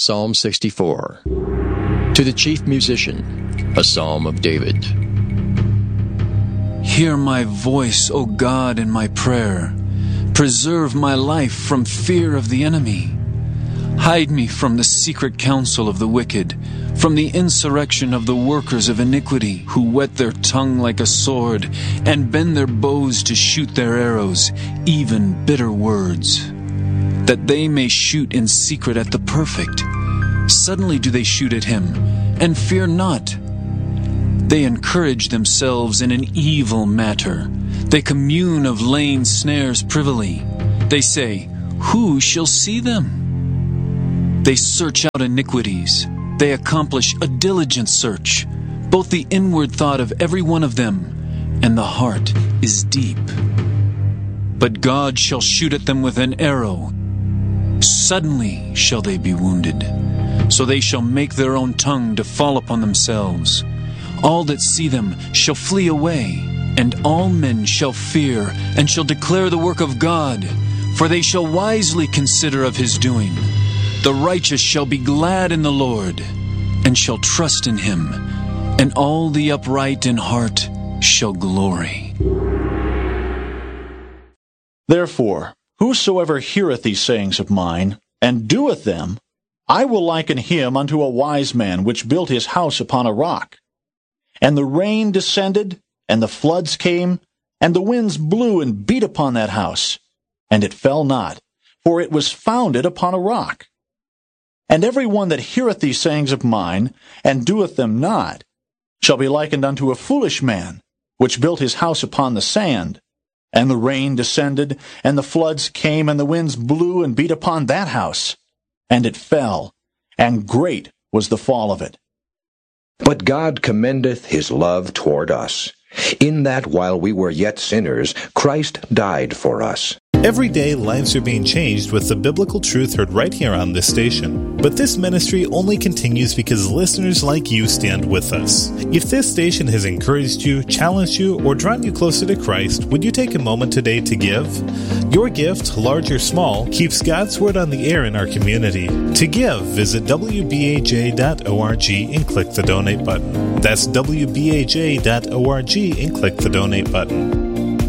Psalm 64. To the chief musician, a psalm of David. Hear my voice, O God, in my prayer. Preserve my life from fear of the enemy. Hide me from the secret counsel of the wicked, from the insurrection of the workers of iniquity, who whet their tongue like a sword, and bend their bows to shoot their arrows, even bitter words, that they may shoot in secret at the perfect. Suddenly do they shoot at him, and fear not. They encourage themselves in an evil matter. They commune of laying snares privily. They say, who shall see them? They search out iniquities. They accomplish a diligent search. Both the inward thought of every one of them and the heart is deep. But God shall shoot at them with an arrow. Suddenly shall they be wounded. So they shall make their own tongue to fall upon themselves. All that see them shall flee away, and all men shall fear, and shall declare the work of God, for they shall wisely consider of his doing. The righteous shall be glad in the Lord, and shall trust in him, and all the upright in heart shall glory. Therefore, whosoever heareth these sayings of mine, and doeth them, I will liken him unto a wise man which built his house upon a rock. And the rain descended, and the floods came, and the winds blew and beat upon that house, and it fell not, for it was founded upon a rock. And every one that heareth these sayings of mine, and doeth them not, shall be likened unto a foolish man, which built his house upon the sand. And the rain descended, and the floods came, and the winds blew and beat upon that house, and it fell, and great was the fall of it. But God commendeth his love toward us, in that while we were yet sinners, Christ died for us. Every day, lives are being changed with the biblical truth heard right here on this station. But this ministry only continues because listeners like you stand with us. If this station has encouraged you, challenged you, or drawn you closer to Christ, would you take a moment today to give? Your gift, large or small, keeps God's Word on the air in our community. To give, visit wbaj.org and click the donate button. That's wbaj.org and click the donate button.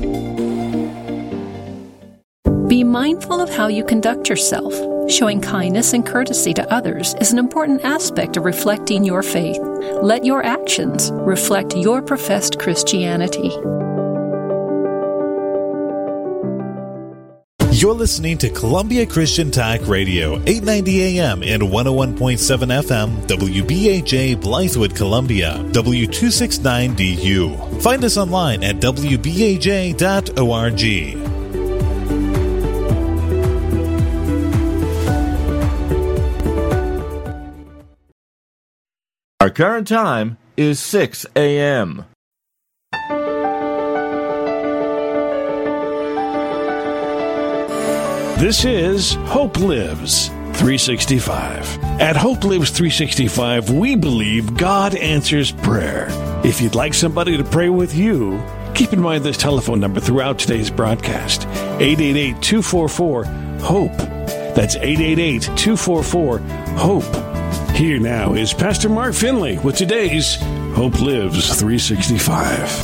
Be mindful of how you conduct yourself. Showing kindness and courtesy to others is an important aspect of reflecting your faith. Let your actions reflect your professed Christianity. You're listening to Columbia Christian Talk Radio, 890 AM and 101.7 FM, WBAJ Blythewood, Columbia, W269DU. Find us online at wbaj.org. Our current time is 6 a.m. This is Hope Lives 365. At Hope Lives 365, we believe God answers prayer. If you'd like somebody to pray with you, keep in mind this telephone number throughout today's broadcast, 888-244-HOPE. That's 888-244-HOPE. Here now is Pastor Mark Finley with today's Hope Lives 365.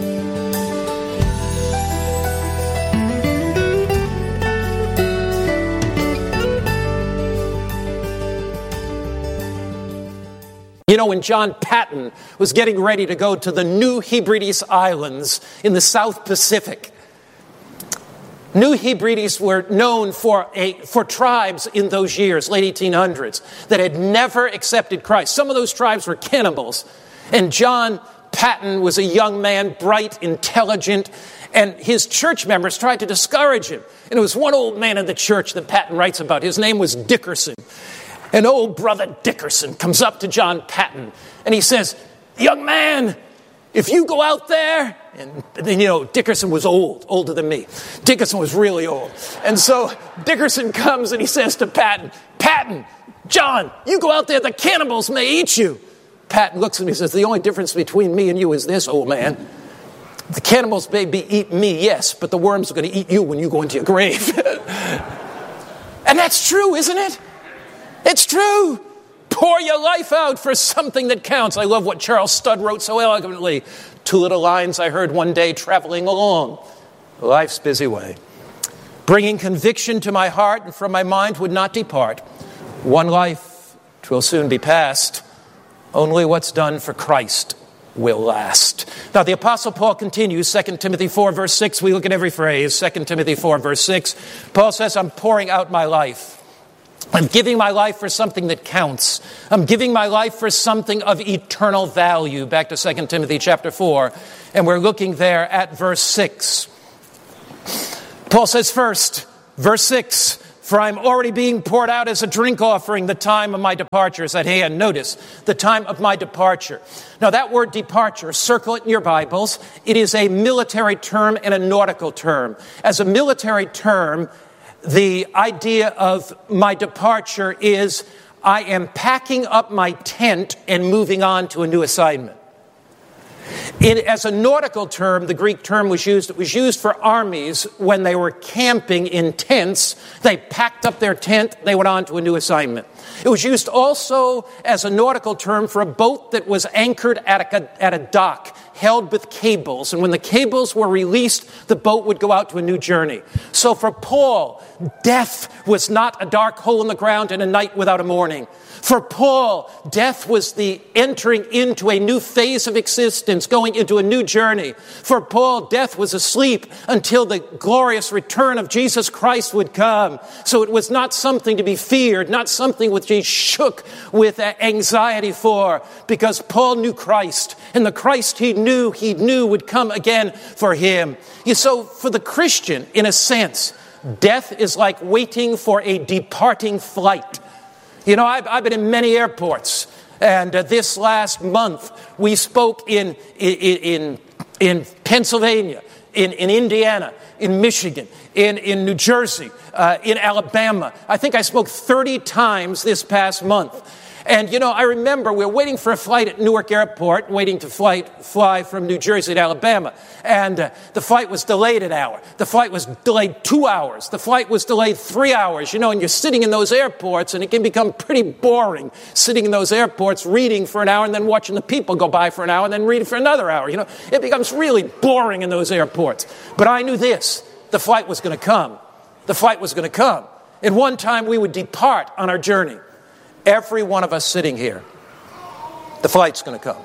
You know, when John Patton was getting ready to go to the New Hebrides Islands in the South Pacific, New Hebrides were known for tribes in those years, late 1800s, that had never accepted Christ. Some of those tribes were cannibals. And John Patton was a young man, bright, intelligent, and his church members tried to discourage him. And it was one old man in the church that Patton writes about. His name was Dickerson. And old brother Dickerson comes up to John Patton, and he says, "Young man, if you go out there," and then, you know, Dickerson was older than me. Dickerson was really old. And so Dickerson comes and he says to Patton, "Patton, John, you go out there, the cannibals may eat you." Patton looks at me and says, "The only difference between me and you is this, old man. The cannibals may eat me, yes, but the worms are going to eat you when you go into your grave." And that's true, isn't it? It's true. Pour your life out for something that counts. I love what Charles Studd wrote so eloquently. 2 little lines I heard one day traveling along life's busy way. Bringing conviction to my heart and from my mind would not depart. One life 'twill soon be past. Only what's done for Christ will last. Now the Apostle Paul continues, 2 Timothy 4 verse 6. We look at every phrase. 2 Timothy 4 verse 6. Paul says, I'm pouring out my life. I'm giving my life for something that counts. I'm giving my life for something of eternal value. Back to 2 Timothy chapter 4. And we're looking there at verse 6. Paul says first, verse 6, for I'm already being poured out as a drink offering. The time of my departure is at hand. Notice, the time of my departure. Now that word departure, circle it in your Bibles. It is a military term and a nautical term. As a military term, the idea of my departure is I am packing up my tent and moving on to a new assignment. As a nautical term, the Greek term was used. It was used for armies when they were camping in tents. They packed up their tent, they went on to a new assignment. It was used also as a nautical term for a boat that was anchored at a dock, held with cables. And when the cables were released, the boat would go out to a new journey. So for Paul, death was not a dark hole in the ground and a night without a morning. For Paul, death was the entering into a new phase of existence, going into a new journey. For Paul, death was asleep until the glorious return of Jesus Christ would come. So it was not something to be feared, not something which he shook with anxiety for, because Paul knew Christ, and the Christ he knew would come again for him. So for the Christian, in a sense, death is like waiting for a departing flight. You know, I've been in many airports, and this last month we spoke in Pennsylvania, in Indiana, in Michigan, in New Jersey, in Alabama. I think I spoke 30 times this past month. And, you know, I remember we were waiting for a flight at Newark Airport, waiting to fly from New Jersey to Alabama. And the flight was delayed an hour. The flight was delayed 2 hours. The flight was delayed 3 hours. You know, and you're sitting in those airports, and it can become pretty boring sitting in those airports, reading for an hour, and then watching the people go by for an hour, and then reading for another hour. You know, it becomes really boring in those airports. But I knew this. The flight was going to come. The flight was going to come. And one time we would depart on our journey. Every one of us sitting here, the flight's going to come.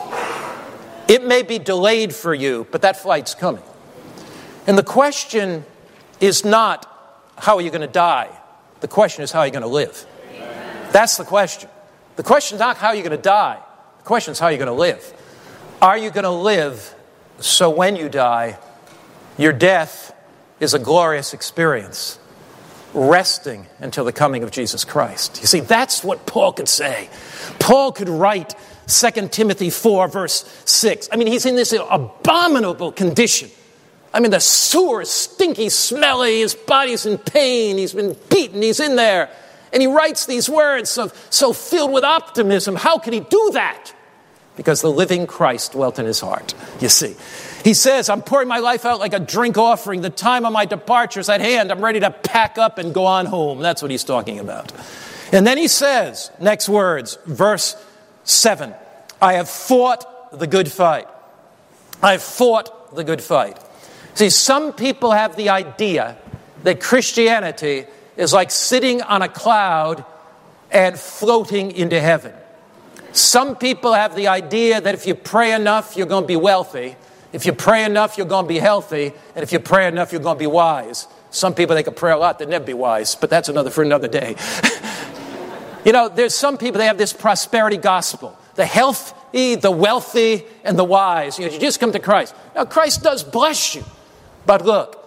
It may be delayed for you, but that flight's coming. And the question is not, how are you going to die? The question is, how are you going to live? That's the question. The question is not how you're going to die. The question is how you're going to live. Are you going to live so when you die, your death is a glorious experience, resting until the coming of Jesus Christ? You see, that's what Paul could say. Paul could write 2 Timothy 4, verse 6. I mean, he's in this abominable condition. I mean, the sewer is stinky, smelly, his body's in pain, he's been beaten, he's in there. And he writes these words so filled with optimism. How could he do that? Because the living Christ dwelt in his heart, you see. He says, I'm pouring my life out like a drink offering. The time of my departure is at hand. I'm ready to pack up and go on home. That's what he's talking about. And then he says, next words, verse 7, I have fought the good fight. I have fought the good fight. See, some people have the idea that Christianity is like sitting on a cloud and floating into heaven. Some people have the idea that if you pray enough, you're going to be wealthy. If you pray enough, you're going to be healthy. And if you pray enough, you're going to be wise. Some people, they can pray a lot, they'll never be wise. But that's for another day. You know, there's some people, they have this prosperity gospel. The healthy, the wealthy, and the wise. You know, you just come to Christ. Now, Christ does bless you. But look,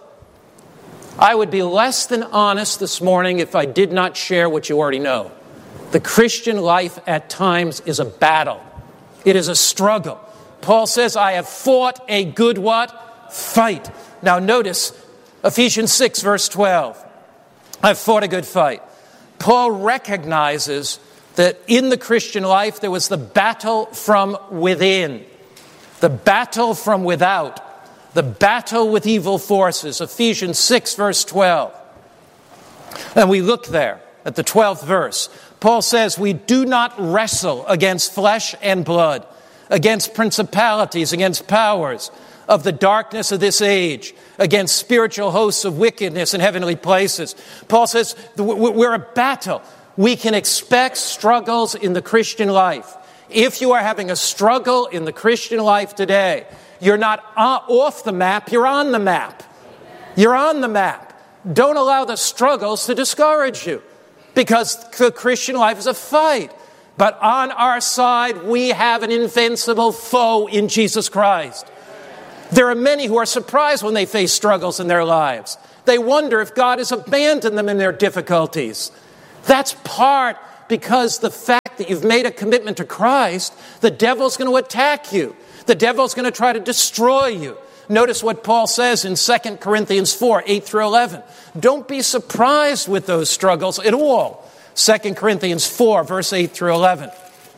I would be less than honest this morning if I did not share what you already know. The Christian life at times is a battle. It is a struggle. Paul says, I have fought a good what? Fight. Now notice Ephesians 6 verse 12. I've fought a good fight. Paul recognizes that in the Christian life there was the battle from within, the battle from without, the battle with evil forces. Ephesians 6 verse 12. And we look there. at the 12th verse, Paul says, we do not wrestle against flesh and blood, against principalities, against powers of the darkness of this age, against spiritual hosts of wickedness in heavenly places. Paul says we're a battle. We can expect struggles in the Christian life. If you are having a struggle in the Christian life today, you're not off the map, you're on the map. You're on the map. Don't allow the struggles to discourage you, because the Christian life is a fight. But on our side, we have an invincible foe in Jesus Christ. There are many who are surprised when they face struggles in their lives. They wonder if God has abandoned them in their difficulties. That's part because the fact that you've made a commitment to Christ, the devil's going to attack you. The devil's going to try to destroy you. Notice what Paul says in 2 Corinthians 4, 8 through 11. Don't be surprised with those struggles at all. 2 Corinthians 4, verse 8 through 11.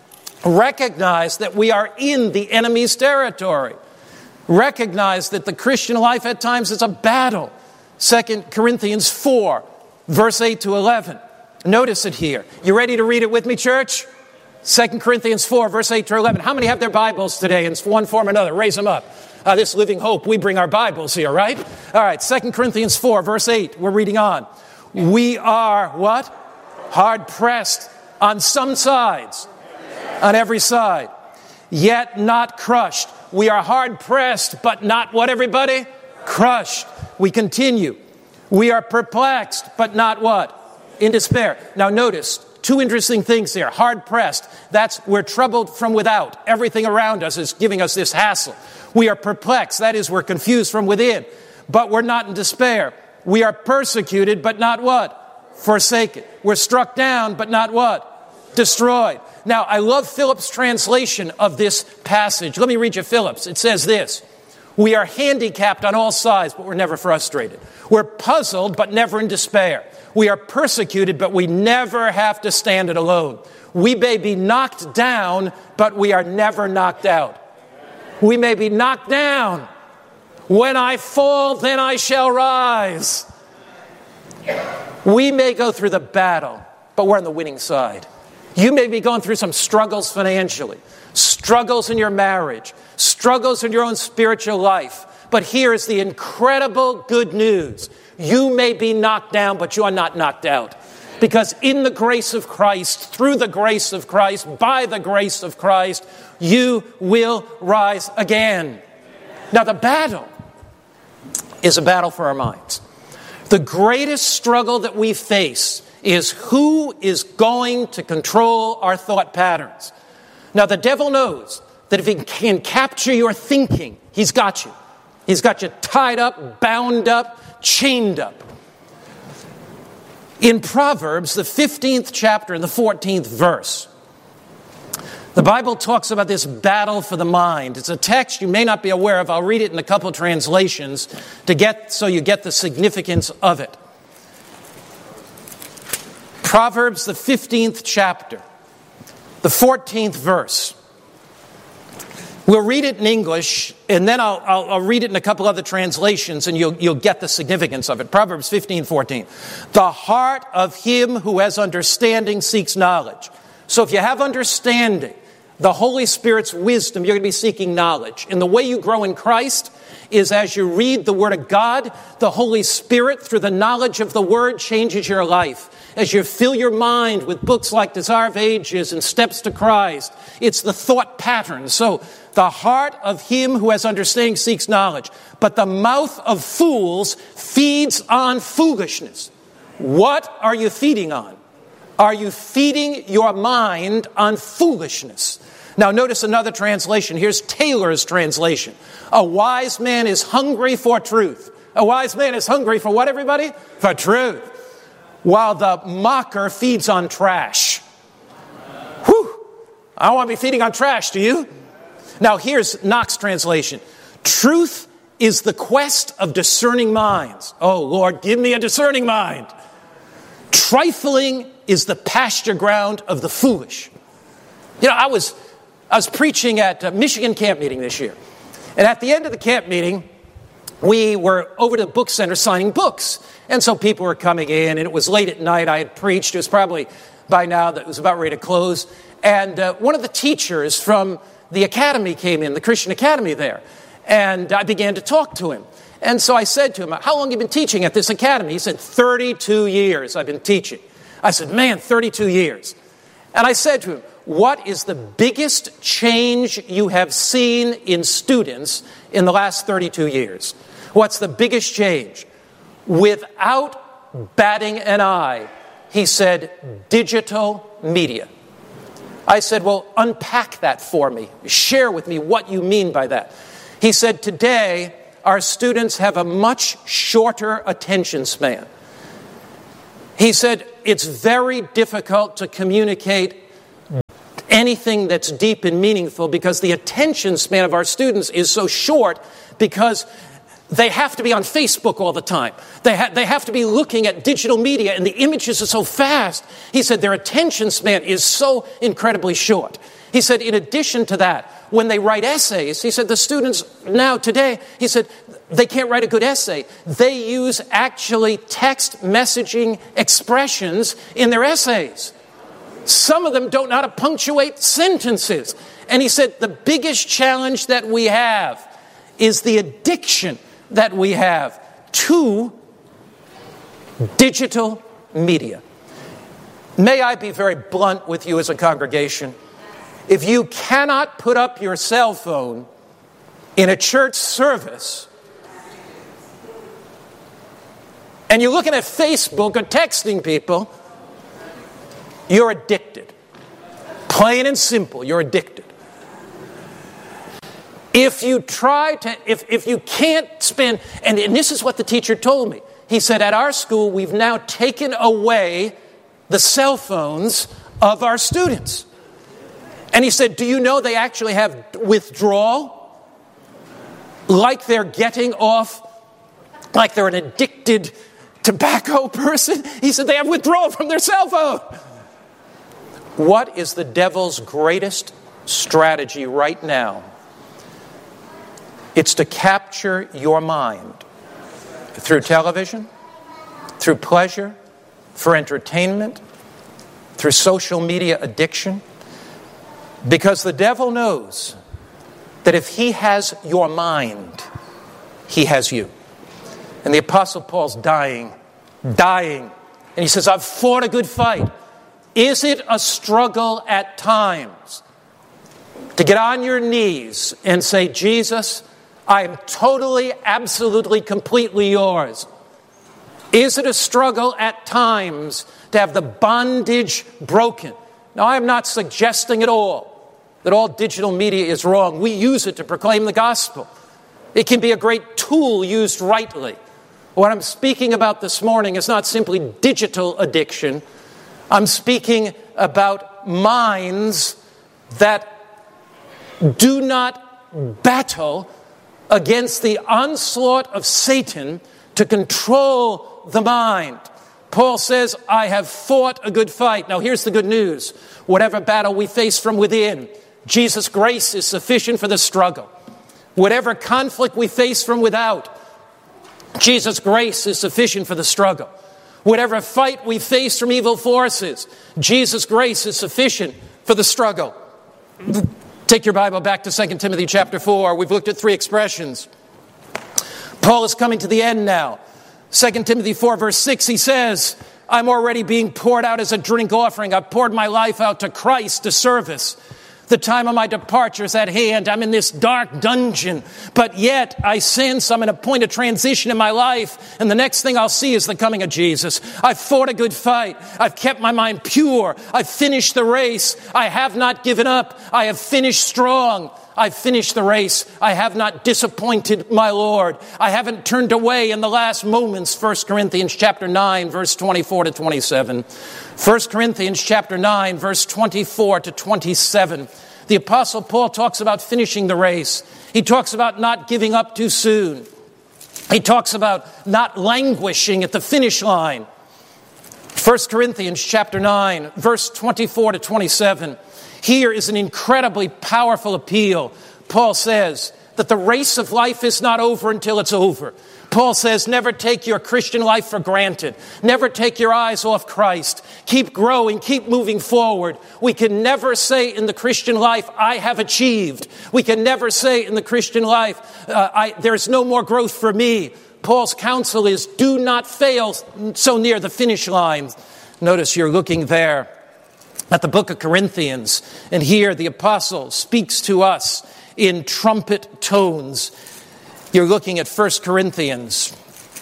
Recognize that we are in the enemy's territory. Recognize that the Christian life at times is a battle. 2 Corinthians 4, verse 8 to 11. Notice it here. You ready to read it with me, church? 2 Corinthians 4, verse 8 to 11. How many have their Bibles today in one form or another? Raise them up. This Living Hope, we bring our Bibles here, right? All right, 2 Corinthians 4, verse 8. We're reading on. We are what? Hard pressed on some sides, on every side, yet not crushed. We are hard pressed, but not what, everybody? Crushed. We continue. We are perplexed, but not what? In despair. Now notice, two interesting things here. Hard pressed. That's, we're troubled from without. Everything around us is giving us this hassle. We are perplexed. That is, we're confused from within. But we're not in despair. We are persecuted, but not what? Forsaken. We're struck down, but not what? Destroyed. Now, I love Phillips' translation of this passage. Let me read you Phillips. It says this. We are handicapped on all sides, but we're never frustrated. We're puzzled, but never in despair. We are persecuted, but we never have to stand it alone. We may be knocked down, but we are never knocked out. We may be knocked down. When I fall, then I shall rise. We may go through the battle, but we're on the winning side. You may be going through some struggles financially, struggles in your marriage, struggles in your own spiritual life. But here is the incredible good news. You may be knocked down, but you are not knocked out. Because in the grace of Christ, through the grace of Christ, by the grace of Christ, you will rise again. Now the battle is a battle for our minds. The greatest struggle that we face is who is going to control our thought patterns. Now the devil knows that if he can capture your thinking, he's got you. He's got you tied up, bound up, chained up. In Proverbs, the 15th chapter and the 14th verse, the Bible talks about this battle for the mind. It's a text you may not be aware of. I'll read it in a couple translations so you get the significance of it. Proverbs, the 15th chapter, the 14th verse. We'll read it in English, and then I'll read it in a couple other translations, and you'll get the significance of it. Proverbs 15:14. The heart of him who has understanding seeks knowledge. So if you have understanding, the Holy Spirit's wisdom, you're going to be seeking knowledge. And the way you grow in Christ is as you read the Word of God, the Holy Spirit, through the knowledge of the Word, changes your life. As you fill your mind with books like Desire of Ages and Steps to Christ, it's the thought pattern. So the heart of him who has understanding seeks knowledge, but the mouth of fools feeds on foolishness. What are you feeding on? Are you feeding your mind on foolishness? Now notice another translation. Here's Taylor's translation. A wise man is hungry for truth. A wise man is hungry for what, everybody? For truth. While the mocker feeds on trash. Whew! I don't want to be feeding on trash, do you? Now here's Knox translation. Truth is the quest of discerning minds. Oh Lord, give me a discerning mind. Trifling is the pasture ground of the foolish. You know, I was preaching at Michigan camp meeting this year. And at the end of the camp meeting, we were over to the book center signing books. And so people were coming in, and it was late at night. I had preached. It was probably by now that it was about ready to close. And one of the teachers from the academy came in, the Christian academy there. And I began to talk to him. And so I said to him, how long have you been teaching at this academy? He said, 32 years I've been teaching. I said, man, 32 years. And I said to him, what is the biggest change you have seen in students in the last 32 years? What's the biggest change? Without batting an eye, he said, digital media. I said, well, unpack that for me. Share with me what you mean by that. He said, today, our students have a much shorter attention span. He said, it's very difficult to communicate anything that's deep and meaningful because the attention span of our students is so short because they have to be on Facebook all the time. They have to be looking at digital media, and the images are so fast. He said their attention span is so incredibly short. He said, in addition to that, when they write essays, he said the students now today, he said, they can't write a good essay. They use actually text messaging expressions in their essays. Some of them don't know how to punctuate sentences. And he said the biggest challenge that we have is the addiction that we have to digital media. May I be very blunt with you as a congregation? If you cannot put up your cell phone in a church service and you're looking at Facebook or texting people, you're addicted. Plain and simple, you're addicted. If you try to, if you can't spend, and this is what the teacher told me. He said, at our school, we've now taken away the cell phones of our students. And he said, do you know they actually have withdrawal? Like they're getting off, like they're an addicted tobacco person. He said they have withdrawal from their cell phone. What is the devil's greatest strategy right now? It's to capture your mind through television, through pleasure, for entertainment, through social media addiction. Because the devil knows that if he has your mind, he has you. And the Apostle Paul's dying. And he says, I've fought a good fight. Is it a struggle at times to get on your knees and say, Jesus, I am totally, absolutely, completely yours? Is it a struggle at times to have the bondage broken? Now, I am not suggesting at all that all digital media is wrong. We use it to proclaim the gospel. It can be a great tool used rightly. What I'm speaking about this morning is not simply digital addiction. I'm speaking about minds that do not battle against the onslaught of Satan to control the mind. Paul says, I have fought a good fight. Now here's the good news. Whatever battle we face from within, Jesus' grace is sufficient for the struggle. Whatever conflict we face from without, Jesus' grace is sufficient for the struggle. Whatever fight we face from evil forces, Jesus' grace is sufficient for the struggle. Take your Bible back to 2 Timothy chapter 4. We've looked at three expressions. Paul is coming to the end now. 2 Timothy 4 verse 6, he says, I'm already being poured out as a drink offering. I've poured my life out to Christ to service. The time of my departure is at hand. I'm in this dark dungeon, but yet I sense I'm in a point of transition in my life, and the next thing I'll see is the coming of Jesus. I've fought a good fight. I've kept my mind pure. I've finished the race. I have not given up. I have finished strong. I've finished the race. I have not disappointed my Lord. I haven't turned away in the last moments. 1 Corinthians chapter 9, verse 24 to 27. 1 Corinthians chapter 9, verse 24 to 27. The Apostle Paul talks about finishing the race. He talks about not giving up too soon. He talks about not languishing at the finish line. 1 Corinthians chapter 9, verse 24 to 27. Here is an incredibly powerful appeal. Paul says, that the race of life is not over until it's over. Paul says, never take your Christian life for granted. Never take your eyes off Christ. Keep growing, keep moving forward. We can never say in the Christian life, I have achieved. We can never say in the Christian life, there's no more growth for me. Paul's counsel is, do not fail so near the finish line. Notice you're looking there at the book of Corinthians, and here the apostle speaks to us in trumpet tones. You're looking at 1 Corinthians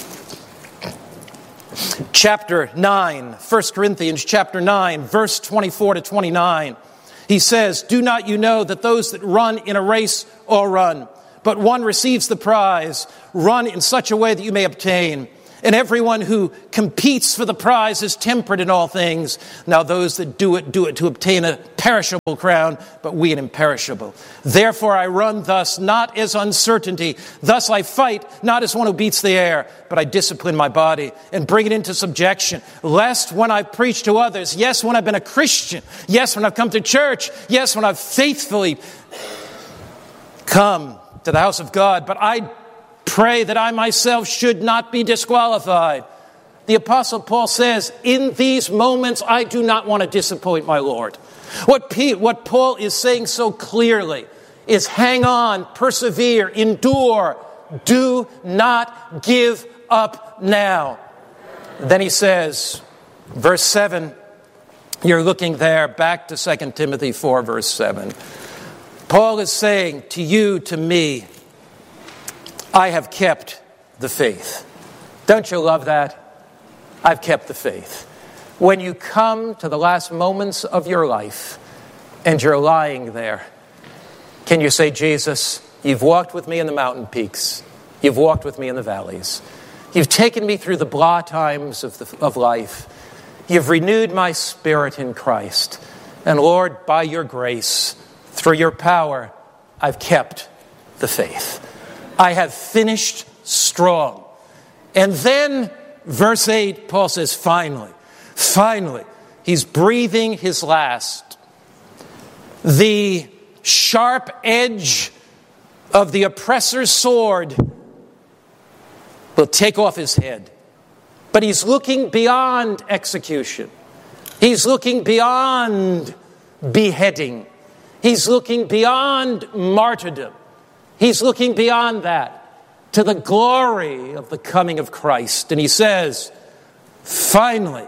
chapter 9. 1 Corinthians chapter 9, verse 24 to 29. He says, do not you know that those that run in a race all run, but one receives the prize. Run in such a way that you may obtain. And everyone who competes for the prize is temperate in all things. Now those that do it to obtain a perishable crown, but we an imperishable. Therefore I run thus, not as uncertainty. Thus I fight, not as one who beats the air, but I discipline my body and bring it into subjection, lest when I preach to others, yes, when I've been a Christian, yes, when I've come to church, yes, when I've faithfully come to the house of God, but I pray that I myself should not be disqualified. The Apostle Paul says, in these moments, I do not want to disappoint my Lord. What Paul is saying so clearly is hang on, persevere, endure, do not give up now. Then he says, verse 7, you're looking there, back to 2 Timothy 4, verse 7. Paul is saying to you, to me, I have kept the faith. Don't you love that? I've kept the faith. When you come to the last moments of your life and you're lying there, can you say, Jesus, you've walked with me in the mountain peaks. You've walked with me in the valleys. You've taken me through the blah times of life. You've renewed my spirit in Christ. And Lord, by your grace, through your power, I've kept the faith. I have finished strong. And then, verse 8, Paul says, finally, he's breathing his last. The sharp edge of the oppressor's sword will take off his head. But he's looking beyond execution. He's looking beyond beheading. He's looking beyond martyrdom. He's looking beyond that to the glory of the coming of Christ. And he says, finally,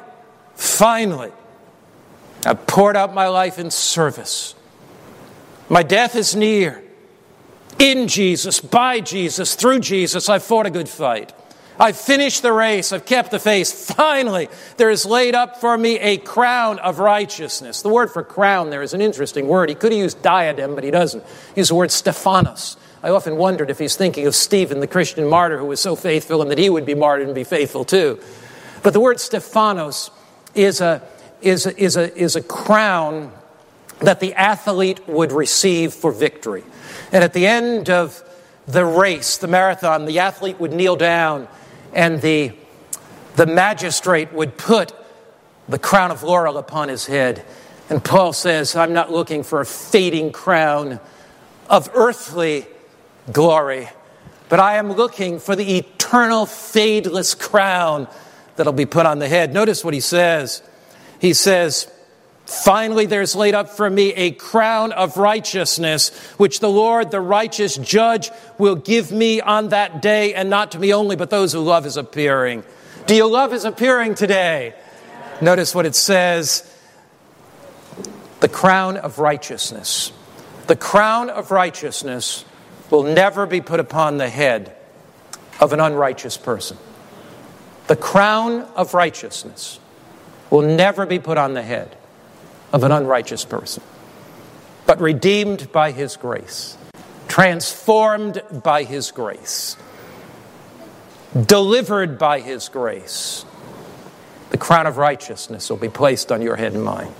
I've poured out my life in service. My death is near. In Jesus, by Jesus, through Jesus, I've fought a good fight. I've finished the race. I've kept the faith. Finally, there is laid up for me a crown of righteousness. The word for crown there is an interesting word. He could have used diadem, but he doesn't. He used the word Stephanos. I often wondered if he's thinking of Stephen, the Christian martyr who was so faithful, and that he would be martyred and be faithful too. But the word Stephanos is a crown that the athlete would receive for victory. And at the end of the race, the marathon, the athlete would kneel down and the magistrate would put the crown of laurel upon his head. And Paul says, I'm not looking for a fading crown of earthly glory, but I am looking for the eternal, fadeless crown that'll be put on the head. Notice what he says. He says, finally, there's laid up for me a crown of righteousness, which the Lord, the righteous judge, will give me on that day, and not to me only, but those who love his appearing. Do you love his appearing today? Notice what it says. The crown of righteousness. The crown of righteousness will never be put upon the head of an unrighteous person. The crown of righteousness will never be put on the head of an unrighteous person, but redeemed by his grace, transformed by his grace, delivered by his grace. The crown of righteousness will be placed on your head and mine.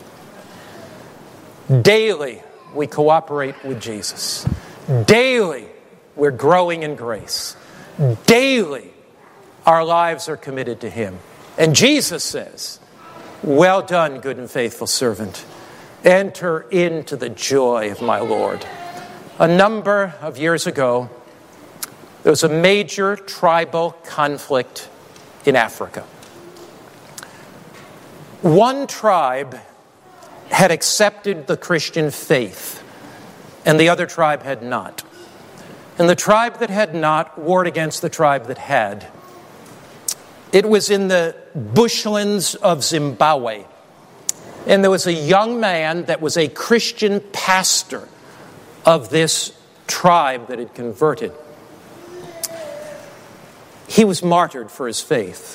Daily, we cooperate with Jesus. Daily, we're growing in grace. Daily, our lives are committed to him. And Jesus says, well done, good and faithful servant. Enter into the joy of my Lord. A number of years ago, there was a major tribal conflict in Africa. One tribe had accepted the Christian faith, and the other tribe had not. And the tribe that had not warred against the tribe that had. It was in the bushlands of Zimbabwe. And there was a young man that was a Christian pastor of this tribe that had converted. He was martyred for his faith,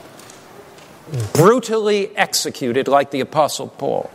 brutally executed like the Apostle Paul.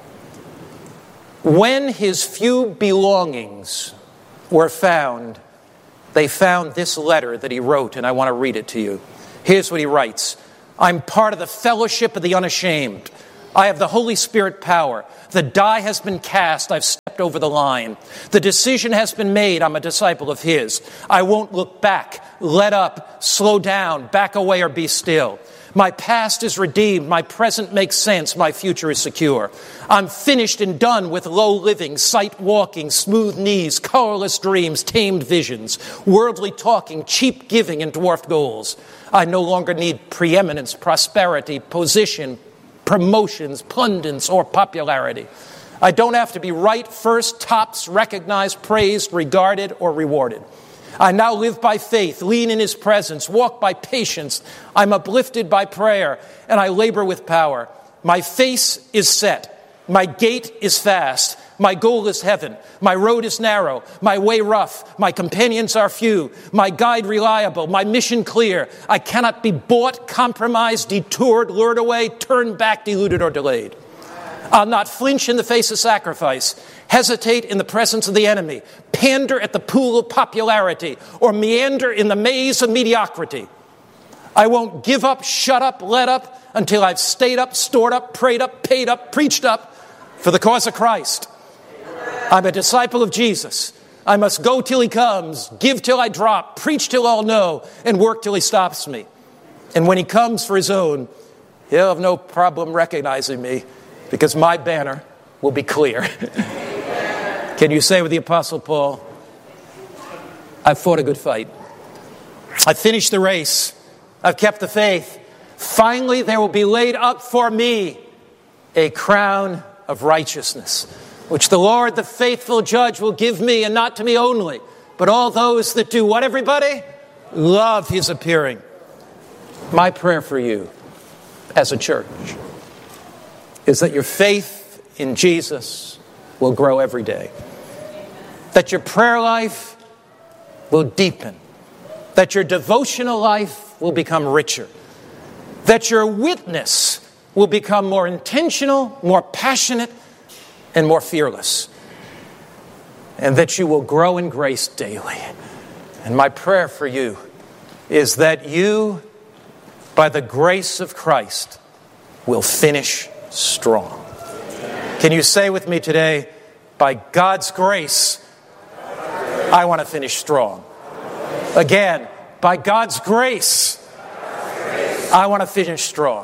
When his few belongings were found, they found this letter that he wrote, and I want to read it to you. Here's what he writes. I'm part of the fellowship of the unashamed. I have the Holy Spirit power. The die has been cast. I've stepped over the line. The decision has been made. I'm a disciple of his. I won't look back, let up, slow down, back away, or be still. My past is redeemed. My present makes sense. My future is secure. I'm finished and done with low living, sight walking, smooth knees, colorless dreams, tamed visions, worldly talking, cheap giving, and dwarfed goals. I no longer need preeminence, prosperity, position, promotions, pundits, or popularity. I don't have to be right, first, tops, recognized, praised, regarded, or rewarded. I now live by faith, lean in his presence, walk by patience. I'm uplifted by prayer, and I labor with power. My face is set. My gait is fast. My goal is heaven. My road is narrow. My way rough. My companions are few. My guide reliable. My mission clear. I cannot be bought, compromised, detoured, lured away, turned back, deluded, or delayed. I'll not flinch in the face of sacrifice, hesitate in the presence of the enemy, pander at the pool of popularity, or meander in the maze of mediocrity. I won't give up, shut up, let up until I've stayed up, stored up, prayed up, paid up, preached up for the cause of Christ. I'm a disciple of Jesus. I must go till he comes, give till I drop, preach till all know, and work till he stops me. And when he comes for his own, he'll have no problem recognizing me, because my banner will be clear. Can you say with the Apostle Paul, I've fought a good fight. I've finished the race. I've kept the faith. Finally, there will be laid up for me a crown of righteousness, which the Lord, the faithful judge, will give me, and not to me only, but all those that do what, everybody? Love his appearing. My prayer for you as a church is that your faith in Jesus will grow every day. That your prayer life will deepen. That your devotional life will become richer. That your witness will become more intentional, more passionate, and more fearless. And that you will grow in grace daily. And my prayer for you is that you, by the grace of Christ, will finish strong. Can you say with me today, by God's grace, I want to finish strong. Again, by God's grace, I want to finish strong.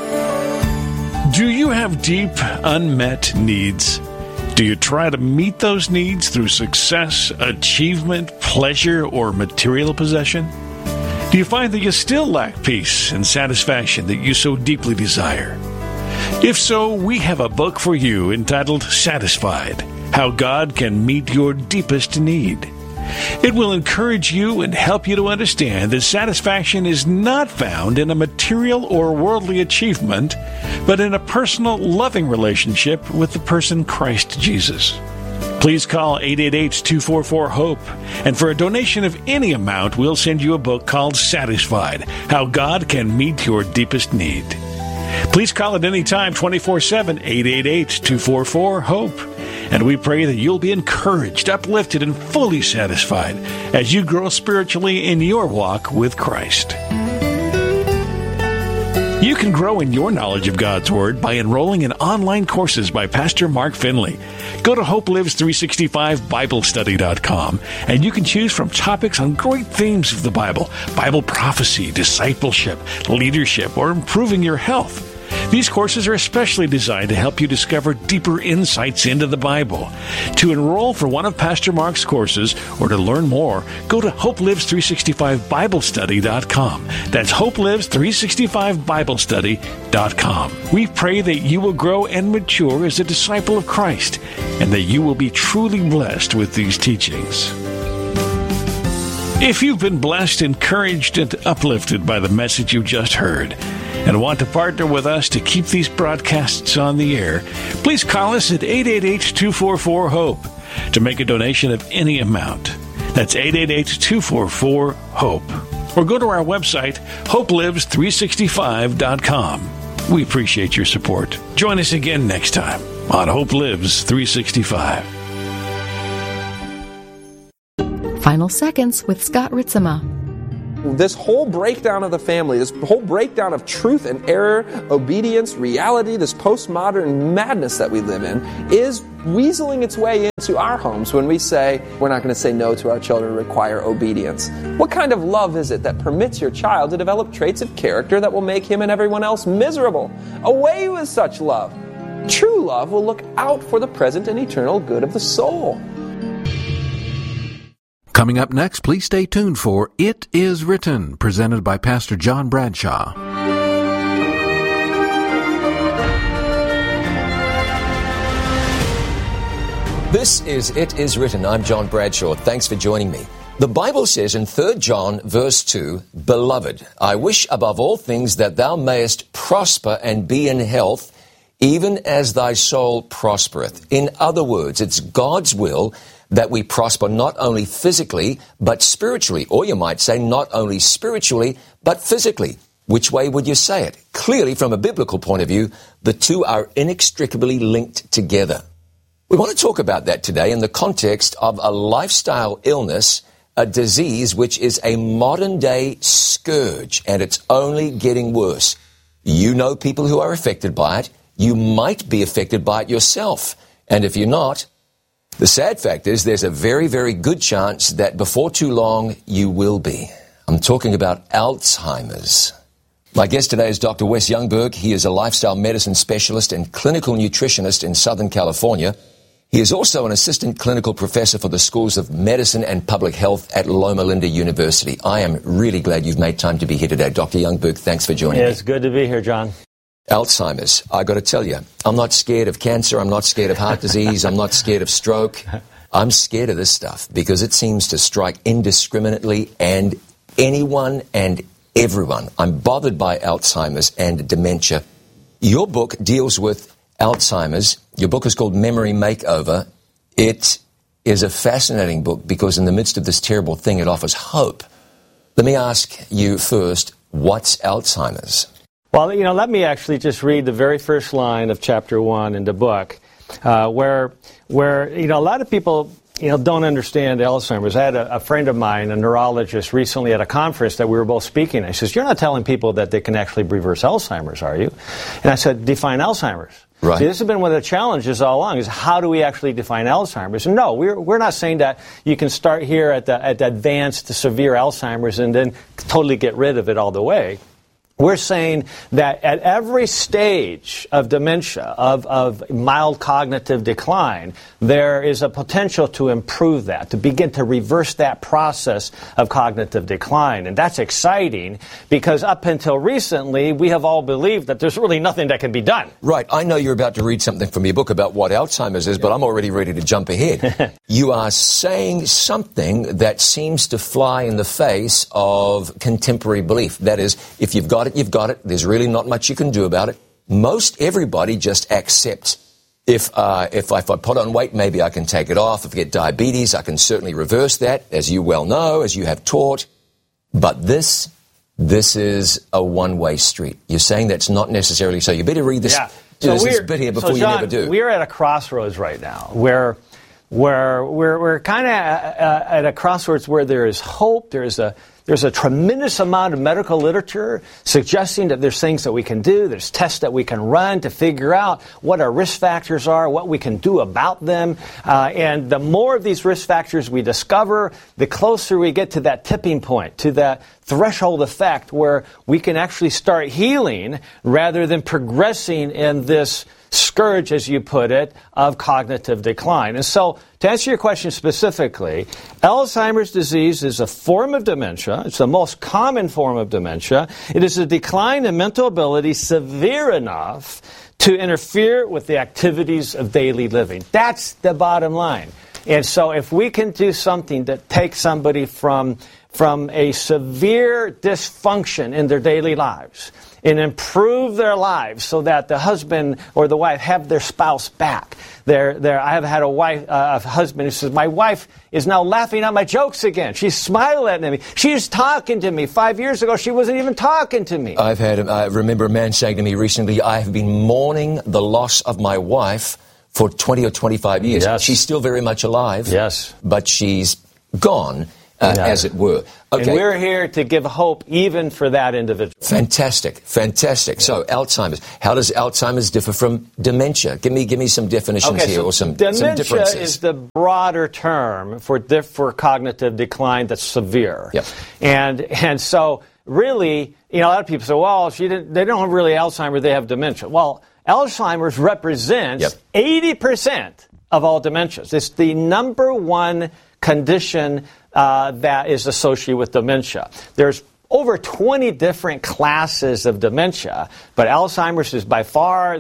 Do you have deep, unmet needs? Do you try to meet those needs through success, achievement, pleasure, or material possession? Do you find that you still lack peace and satisfaction that you so deeply desire? If so, we have a book for you entitled Satisfied: How God Can Meet Your Deepest Need. It will encourage you and help you to understand that satisfaction is not found in a material or worldly achievement, but in a personal, loving relationship with the person Christ Jesus. Please call 888-244-HOPE, and for a donation of any amount, we'll send you a book called Satisfied: How God Can Meet Your Deepest Need. Please call at any time, 24/7, 888-244-HOPE. And we pray that you'll be encouraged, uplifted, and fully satisfied as you grow spiritually in your walk with Christ. You can grow in your knowledge of God's Word by enrolling in online courses by Pastor Mark Finley. Go to HopeLives365BibleStudy.com, and you can choose from topics on great themes of the Bible: Bible prophecy, discipleship, leadership, or improving your health. These courses are especially designed to help you discover deeper insights into the Bible. To enroll for one of Pastor Mark's courses or to learn more, go to HopeLives365BibleStudy.com. That's HopeLives365BibleStudy.com. We pray that you will grow and mature as a disciple of Christ and that you will be truly blessed with these teachings. If you've been blessed, encouraged, and uplifted by the message you just heard, and want to partner with us to keep these broadcasts on the air, please call us at 888-244-HOPE to make a donation of any amount. That's 888-244-HOPE. Or go to our website, HopeLives365.com. We appreciate your support. Join us again next time on Hope Lives 365. Final Seconds with Scott Ritzema. This whole breakdown of the family, this whole breakdown of truth and error, obedience, reality, this postmodern madness that we live in is weaseling its way into our homes when we say we're not going to say no to our children, require obedience. What kind of love is it that permits your child to develop traits of character that will make him and everyone else miserable? Away with such love. True love will look out for the present and eternal good of the soul. Coming up next, please stay tuned for It Is Written, presented by Pastor John Bradshaw. This is It Is Written. I'm John Bradshaw. Thanks for joining me. The Bible says in 3 John verse 2, Beloved, I wish above all things that thou mayest prosper and be in health, even as thy soul prospereth. In other words, it's God's will that we prosper not only physically, but spiritually. Or you might say not only spiritually, but physically. Which way would you say it? Clearly, from a biblical point of view, the two are inextricably linked together. We want to talk about that today in the context of a lifestyle illness, a disease which is a modern-day scourge, and it's only getting worse. You know people who are affected by it. You might be affected by it yourself. And if you're not, the sad fact is there's a very, very good chance that before too long you will be. I'm talking about Alzheimer's. My guest today is Dr. Wes Youngberg. He is a lifestyle medicine specialist and clinical nutritionist in Southern California. He is also an assistant clinical professor for the Schools of Medicine and Public Health at Loma Linda University. I am really glad you've made time to be here today. Dr. Youngberg, thanks for joining me. It's good to be here, John. Alzheimer's. I got to tell you, I'm not scared of cancer. I'm not scared of heart disease. I'm not scared of stroke. I'm scared of this stuff because it seems to strike indiscriminately and anyone and everyone. I'm bothered by Alzheimer's and dementia. Your book deals with Alzheimer's. Your book is called Memory Makeover. It is a fascinating book because in the midst of this terrible thing, it offers hope. Let me ask you first, what's Alzheimer's? Well, let me actually just read the very first line of chapter 1 in the book, where a lot of people, don't understand Alzheimer's. I had a friend of mine, a neurologist, recently at a conference that we were both speaking. He says, "You're not telling people that they can actually reverse Alzheimer's, are you?" And I said, "Define Alzheimer's." Right. See, this has been one of the challenges all along, is how do we actually define Alzheimer's? And no, we're not saying that you can start here at the advanced to severe Alzheimer's and then totally get rid of it all the way. We're saying that at every stage of dementia, of mild cognitive decline, there is a potential to improve that, to begin to reverse that process of cognitive decline. And that's exciting because up until recently, we have all believed that there's really nothing that can be done. Right. I know you're about to read something from your book about what Alzheimer's is, but I'm already ready to jump ahead. You are saying something that seems to fly in the face of contemporary belief. That is, if you've got it, you've got it. There's really not much you can do about it. Most everybody just accepts. If I put on weight, maybe I can take it off. If I get diabetes, I can certainly reverse that, as you well know, as you have taught. But this is a one-way street. You're saying that's not necessarily so. You better read this, this bit here before you never do. We're at a crossroads right now where where we're kind of at a crossroads where there is hope. There's a tremendous amount of medical literature suggesting that there's things that we can do. There's tests that we can run to figure out what our risk factors are, what we can do about them. And the more of these risk factors we discover, the closer we get to that tipping point, to that threshold effect where we can actually start healing rather than progressing in this scourge, as you put it, of cognitive decline. And so, to answer your question specifically, Alzheimer's disease is a form of dementia. It's the most common form of dementia. It is a decline in mental ability severe enough to interfere with the activities of daily living. That's the bottom line. And so if we can do something that takes somebody from a severe dysfunction in their daily lives and improve their lives so that the husband or the wife have their spouse back. I have had a husband who says, my wife is now laughing at my jokes again. She's smiling at me. She's talking to me. 5 years ago, she wasn't even talking to me. I remember a man saying to me recently, I have been mourning the loss of my wife for 20 or 25 years. Yes. She's still very much alive. Yes. But she's gone. As it were. Okay. And we're here to give hope even for that individual. Fantastic. So, Alzheimer's. How does Alzheimer's differ from dementia? Give me some definitions here, or some differences. Dementia is the broader term for cognitive decline that's severe. Yep. And so, really, a lot of people say, well, they don't have really Alzheimer's, they have dementia. Well, Alzheimer's represents 80% of all dementias. It's the number one condition that is associated with dementia. There's over 20 different classes of dementia, but Alzheimer's is by far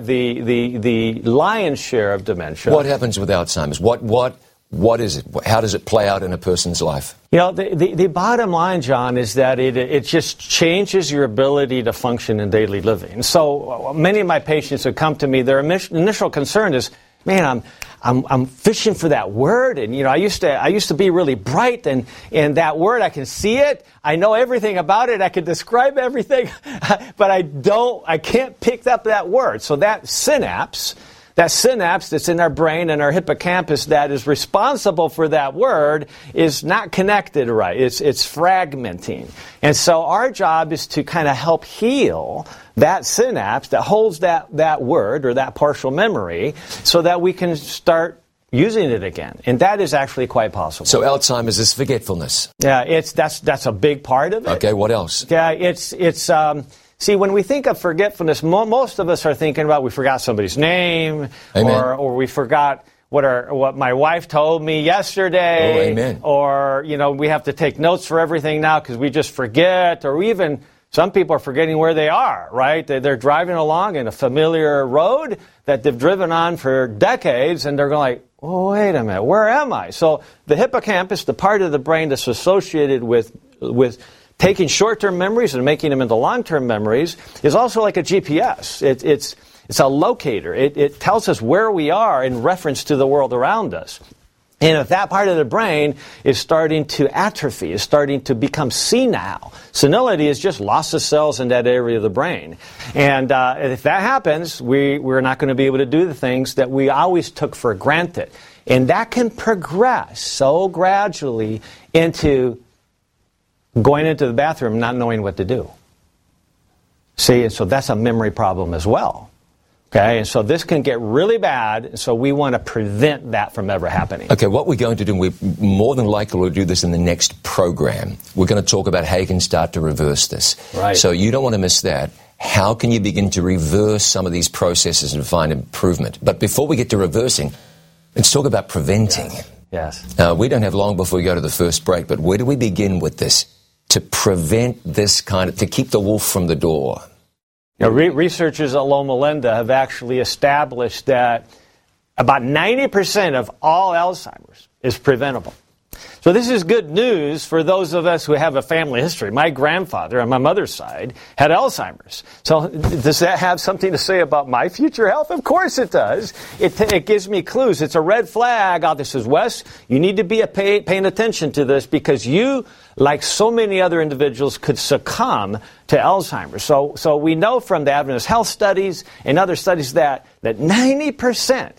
the lion's share of dementia. What happens with Alzheimer's? What is it? How does it play out in a person's life? The bottom line, John, is that it just changes your ability to function in daily living. So many of my patients who come to me, their initial concern is, man, I'm fishing for that word, and I used to be really bright, and that word, I can see it, I know everything about it, I can describe everything, but I can't pick up that word. So that synapse that's in our brain and our hippocampus that is responsible for that word is not connected right. It's fragmenting. And so our job is to kind of help heal that synapse that holds that word or that partial memory so that we can start using it again. And that is actually quite possible. So Alzheimer's is forgetfulness. Yeah, that's a big part of it. Okay, what else? Yeah, see, when we think of forgetfulness, most of us are thinking about we forgot somebody's name, or we forgot what my wife told me yesterday. Oh, amen. Or, we have to take notes for everything now because we just forget, or even some people are forgetting where they are, right? They're driving along in a familiar road that they've driven on for decades, and they're going like, oh, wait a minute, where am I? So the hippocampus, the part of the brain that's associated with taking short-term memories and making them into long-term memories, is also like a GPS. It's a locator. It tells us where we are in reference to the world around us. And if that part of the brain is starting to atrophy, is starting to become senile, senility is just loss of cells in that area of the brain. And if that happens, we're not going to be able to do the things that we always took for granted. And that can progress so gradually into going into the bathroom not knowing what to do. See, and so that's a memory problem as well. Okay, and so this can get really bad, and so we want to prevent that from ever happening. Okay, what we're going to do, we more than likely will do this in the next program. We're going to talk about how you can start to reverse this. Right. So you don't want to miss that. How can you begin to reverse some of these processes and find improvement? But before we get to reversing, let's talk about preventing. Yes. We don't have long before we go to the first break, but where do we begin with this to prevent this to keep the wolf from the door? Researchers at Loma Linda have actually established that about 90% of all Alzheimer's is preventable. So this is good news for those of us who have a family history. My grandfather on my mother's side had Alzheimer's. So does that have something to say about my future health? Of course it does. It gives me clues. It's a red flag. This says, Wes, you need to be paying attention to this because you, like so many other individuals, could succumb to Alzheimer's. So we know from the Adventist health studies and other studies that 90%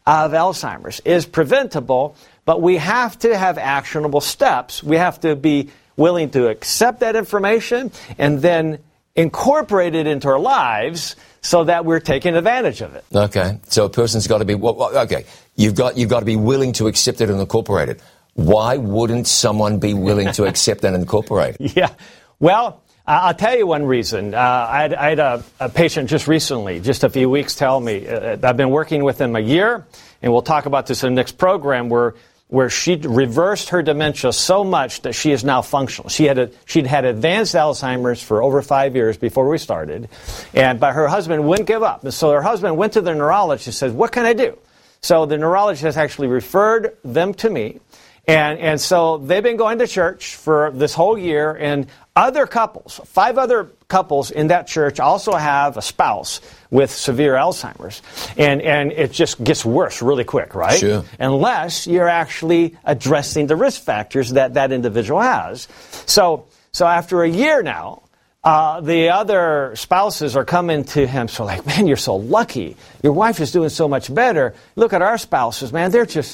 of Alzheimer's is preventable, but we have to have actionable steps. We have to be willing to accept that information and then incorporate it into our lives so that we're taking advantage of it. Okay, so a person's got to be, okay, you've got to be willing to accept it and incorporate it. Why wouldn't someone be willing to accept and incorporate it? Yeah, well, I'll tell you one reason. I had a patient just recently, just a few weeks, tell me, I've been working with him a year, and we'll talk about this in the next program, where she reversed her dementia so much that she is now functional. She'd had advanced Alzheimer's for over 5 years before we started, but her husband wouldn't give up. And so her husband went to the neurologist and said, "What can I do?" So the neurologist actually referred them to me, and so they've been going to church for this whole year, and other couples, 5 other couples in that church also have a spouse with severe Alzheimer's. And it just gets worse really quick, right? Sure. Unless you're actually addressing the risk factors that individual has. So after a year now, the other spouses are coming to him, so like, "Man, you're so lucky. Your wife is doing so much better. Look at our spouses, man. They're just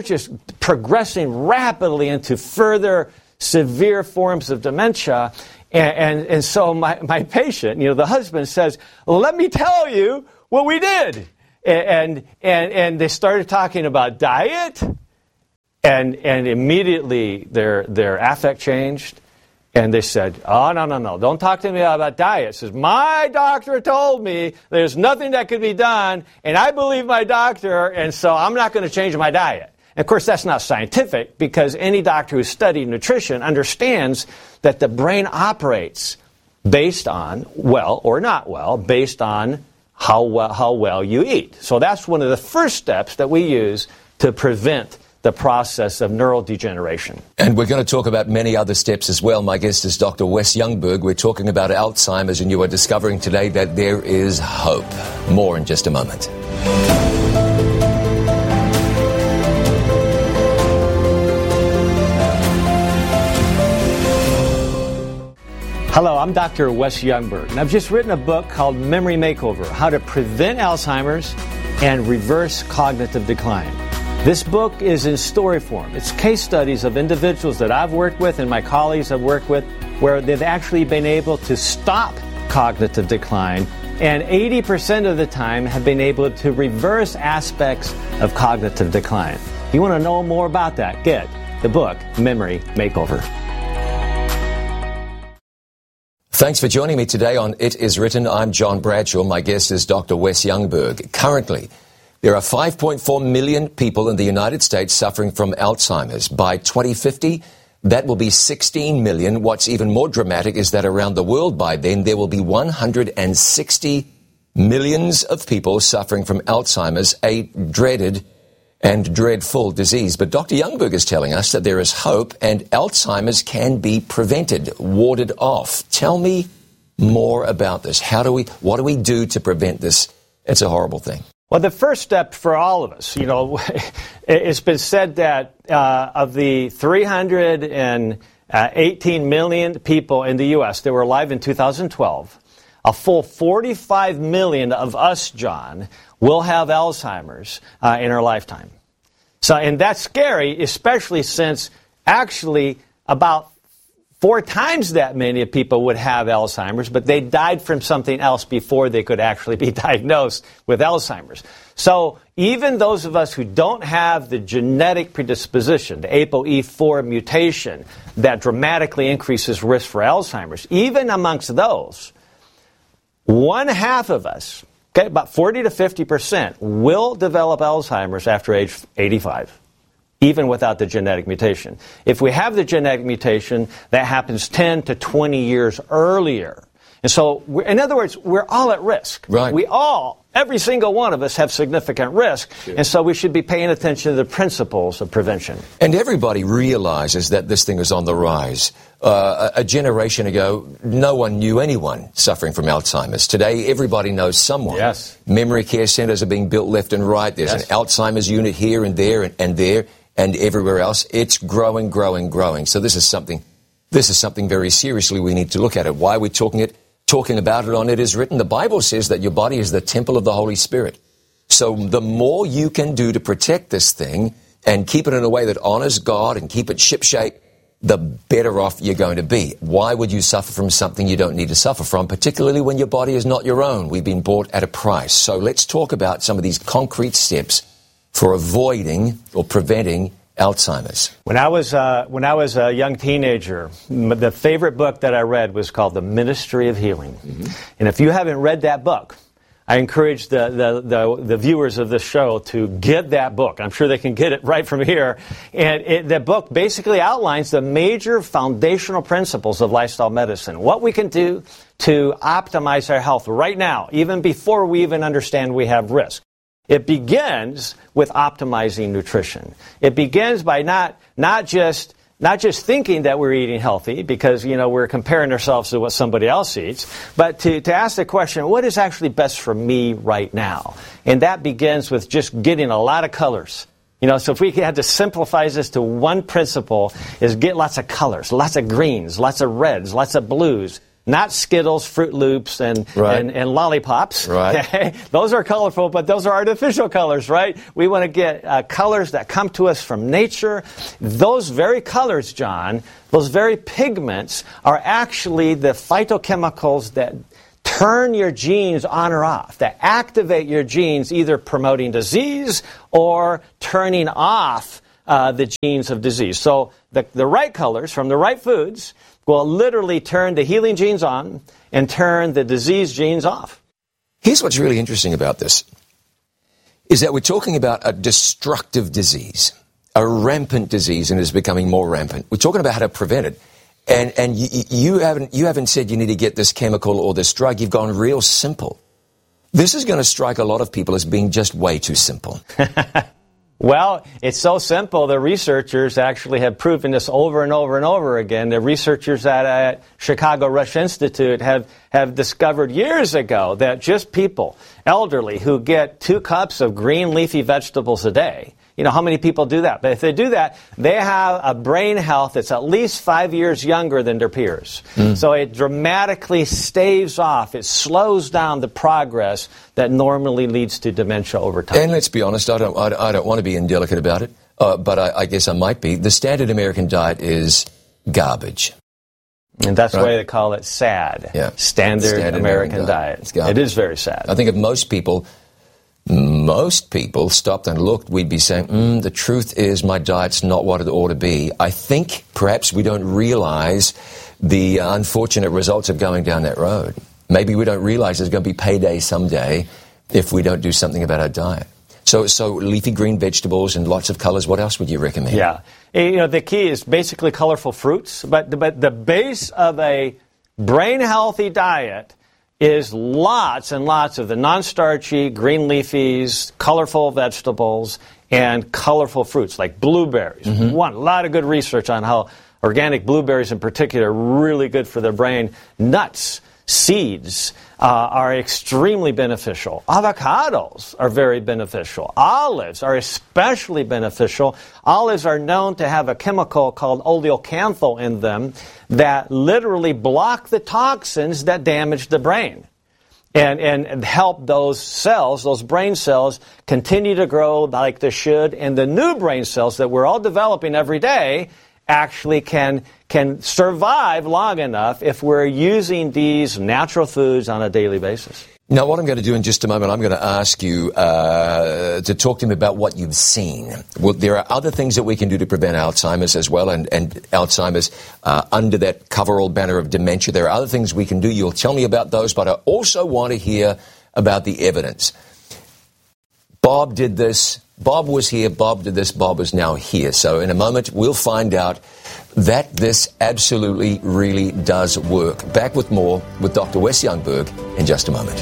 progressing rapidly into further severe forms of dementia." And so my patient, the husband says, "Let me tell you what we did." And they started talking about diet, and immediately their affect changed. And they said, "Oh, no, don't talk to me about diet." Says, "My doctor told me there's nothing that could be done, and I believe my doctor, and so I'm not going to change my diet." And of course, that's not scientific, because any doctor who's studied nutrition understands that the brain operates based on, well or not well, based on how well you eat. So that's one of the first steps that we use to prevent the process of neural degeneration. And we're going to talk about many other steps as well. My guest is Dr. Wes Youngberg. We're talking about Alzheimer's, and you are discovering today that there is hope. More in just a moment. Hello, I'm Dr. Wes Youngberg, and I've just written a book called Memory Makeover: How to Prevent Alzheimer's and Reverse Cognitive Decline. This book is in story form. It's case studies of individuals that I've worked with and my colleagues I've worked with where they've actually been able to stop cognitive decline, and 80% of the time have been able to reverse aspects of cognitive decline. If you want to know more about that, get the book Memory Makeover. Thanks for joining me today on It Is Written. I'm John Bradshaw. My guest is Dr. Wes Youngberg. Currently, there are 5.4 million people in the United States suffering from Alzheimer's. By 2050, that will be 16 million. What's even more dramatic is that around the world by then, there will be 160 millions of people suffering from Alzheimer's, a dreaded and dreadful disease. But Dr. Youngberg is telling us that there is hope and Alzheimer's can be prevented, warded off. Tell me more about this. What do we do to prevent this? It's a horrible thing. Well, the first step for all of us, it's been said that of the 318 million people in the U.S. that were alive in 2012, a full 45 million of us, John, will have Alzheimer's in our lifetime. And that's scary, especially since actually about 4 times that many people would have Alzheimer's, but they died from something else before they could actually be diagnosed with Alzheimer's. So even those of us who don't have the genetic predisposition, the ApoE4 mutation that dramatically increases risk for Alzheimer's, even amongst those, 1/2 of us, about 40 to 50%, will develop Alzheimer's after age 85. Even without the genetic mutation. If we have the genetic mutation, that happens 10 to 20 years earlier. And so, in other words, we're all at risk. Right. Every single one of us have significant risk. Sure. And so we should be paying attention to the principles of prevention. And everybody realizes that this thing is on the rise. A generation ago, no one knew anyone suffering from Alzheimer's. Today, everybody knows someone. Yes. Memory care centers are being built left and right. There's an Alzheimer's unit here and there and there. And everywhere else, it's growing. So this is something very seriously we need to look at it. Why are we talking about it on It Is Written? The Bible says that your body is the temple of the Holy Spirit. So the more you can do to protect this thing and keep it in a way that honors God and keep it shipshape, the better off you're going to be. Why would you suffer from something you don't need to suffer from, particularly when your body is not your own? We've been bought at a price. So let's talk about some of these concrete steps for avoiding or preventing Alzheimer's. When I was a young teenager, the favorite book that I read was called The Ministry of Healing. Mm-hmm. And if you haven't read that book, I encourage the viewers of this show to get that book. I'm sure they can get it right from here. And the book basically outlines the major foundational principles of lifestyle medicine. What we can do to optimize our health right now, even before we even understand we have risk. It begins with optimizing nutrition. It begins by not just thinking that we're eating healthy because, we're comparing ourselves to what somebody else eats, but to ask the question, what is actually best for me right now? And that begins with just getting a lot of colors. So if we had to simplify this to one principle, is get lots of colors, lots of greens, lots of reds, lots of blues. Not Skittles, Fruit Loops, and lollipops. Right. Okay? Those are colorful, but those are artificial colors, right? We want to get colors that come to us from nature. Those very colors, John, those very pigments are actually the phytochemicals that turn your genes on or off, that activate your genes, either promoting disease or turning off the genes of disease. So the right colors from the right foods will literally turn the healing genes on and turn the disease genes off. Here's what's really interesting about this, is that we're talking about a destructive disease, a rampant disease, and it's becoming more rampant. We're talking about how to prevent it. And you haven't said you need to get this chemical or this drug. You've gone real simple. This is going to strike a lot of people as being just way too simple. Well, it's so simple. The researchers actually have proven this over and over and over again. The researchers at Chicago Rush Institute have discovered years ago that just people, elderly, who get 2 cups of green leafy vegetables a day, how many people do that? But if they do that, they have a brain health that's at least 5 years younger than their peers. So it dramatically staves off, it slows down the progress that normally leads to dementia over time. And let's be honest, I don't want to be indelicate about it, but I guess I might be. The standard American diet is garbage. And that's why they call it SAD. Yeah. Standard American diet. It is very sad. I think if most people stopped and looked, we'd be saying, the truth is my diet's not what it ought to be. I think perhaps we don't realize the unfortunate results of going down that road. Maybe we don't realize there's going to be payday someday if we don't do something about our diet. So leafy green vegetables and lots of colors. What else would you recommend? Yeah. The key is basically colorful fruits, but the base of a brain-healthy diet is lots and lots of the non-starchy, green leafies, colorful vegetables, and colorful fruits like blueberries. A lot of good research on how organic blueberries in particular are really good for the brain. Nuts, seeds are extremely beneficial. Avocados are very beneficial. Olives are especially beneficial. Olives are known to have a chemical called oleocanthal in them that literally block the toxins that damage the brain and help those cells, those brain cells, continue to grow like they should. And the new brain cells that we're all developing every day actually can survive long enough if we're using these natural foods on a daily basis. Now, what I'm going to do in just a moment, I'm going to ask you to talk to me about what you've seen. Well, there are other things that we can do to prevent Alzheimer's as well, and Alzheimer's under that coverall banner of dementia. There are other things we can do. You'll tell me about those, but I also want to hear about the evidence. Bob did this. Bob was here, Bob did this, Bob is now here. So in a moment, we'll find out that this absolutely, really does work. Back with more with Dr. Wes Youngberg in just a moment.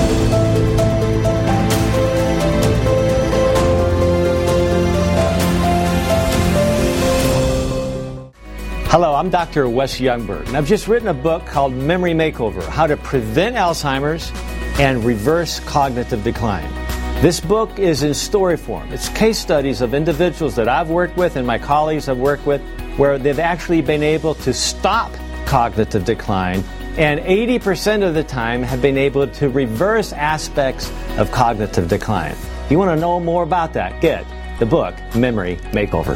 Hello, I'm Dr. Wes Youngberg, and I've just written a book called Memory Makeover, How to Prevent Alzheimer's and Reverse Cognitive Decline. This book is in story form. It's case studies of individuals that I've worked with and my colleagues have worked with where they've actually been able to stop cognitive decline, and 80% of the time have been able to reverse aspects of cognitive decline. You want to know more about that? Get the book, Memory Makeover.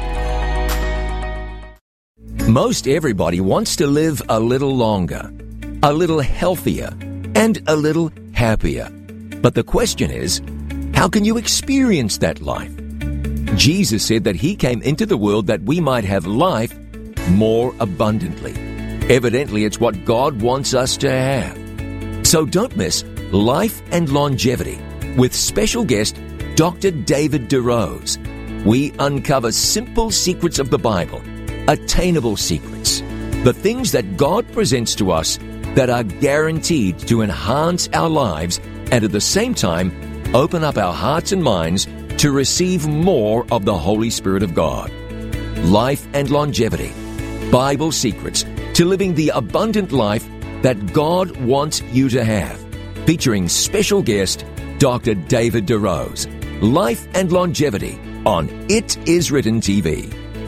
Most everybody wants to live a little longer, a little healthier, and a little happier. But the question is, how can you experience that life? Jesus said that He came into the world that we might have life more abundantly. Evidently, it's what God wants us to have. So don't miss Life and Longevity with special guest Dr. David DeRose. We uncover simple secrets of the Bible, attainable secrets, the things that God presents to us that are guaranteed to enhance our lives and at the same time open up our hearts and minds to receive more of the Holy Spirit of God. Life and Longevity, Bible Secrets to Living the Abundant Life that God wants you to have. Featuring special guest Dr. David DeRose. Life and Longevity on It Is Written TV.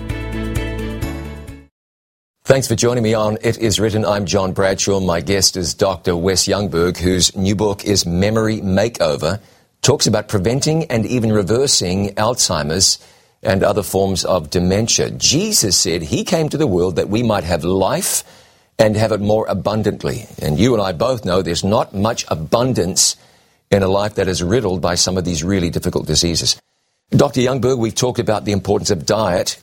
Thanks for joining me on It Is Written. I'm John Bradshaw. My guest is Dr. Wes Youngberg, whose new book is Memory Makeover. Talks about preventing and even reversing Alzheimer's and other forms of dementia. Jesus said He came to the world that we might have life and have it more abundantly. And you and I both know there's not much abundance in a life that is riddled by some of these really difficult diseases. Dr. Youngberg, we've talked about the importance of diet.